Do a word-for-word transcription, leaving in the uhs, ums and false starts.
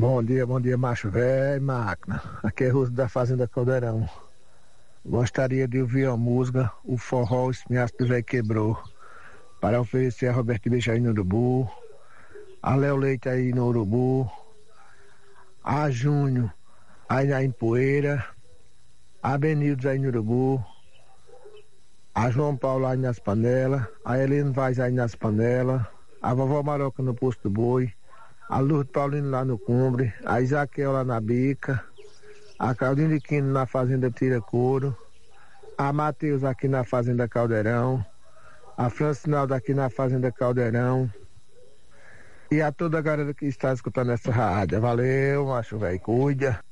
Bom dia, bom dia, macho velho, máquina. Aqui é Russo da Fazenda Caldeirão. Gostaria de ouvir a música O Forró, o Espinhaço do Velho Quebrou, para oferecer a Roberto Beijo aí no Urubu, a Léo Leite aí no Urubu, a Júnior aí na Empoeira, a Benildes aí no Urubu, a João Paulo aí nas Panelas, a Helena Vaz aí nas Panelas, a Vovó Maroca no Posto do Boi, a Lourdes Paulino lá no Cumbre, a Isaquel lá na Bica, a Claudine Quino na Fazenda Tira Couro, a Matheus aqui na Fazenda Caldeirão, a Francinalda aqui na Fazenda Caldeirão e a toda a galera que está escutando essa rádio. Valeu, macho velho, cuida.